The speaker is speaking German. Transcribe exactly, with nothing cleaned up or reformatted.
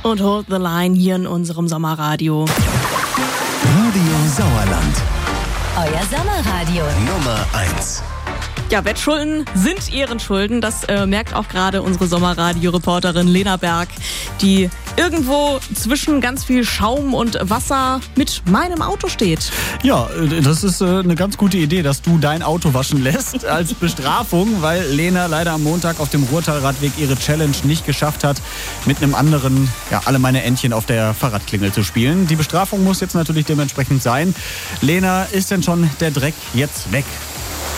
und Hold the Line hier in unserem Sommerradio. Radio Sauerland. Euer Sommerradio. Nummer eins. Ja, Wettschulden sind Ehrenschulden. Das äh, merkt auch gerade unsere Sommerradio-Reporterin Lena Berg, die irgendwo zwischen ganz viel Schaum und Wasser mit meinem Auto steht. Ja, das ist äh, eine ganz gute Idee, dass du dein Auto waschen lässt als Bestrafung, weil Lena leider am Montag auf dem Ruhrtalradweg ihre Challenge nicht geschafft hat, mit einem anderen, ja, alle meine Entchen auf der Fahrradklingel zu spielen. Die Bestrafung muss jetzt natürlich dementsprechend sein. Lena, ist denn schon der Dreck jetzt weg?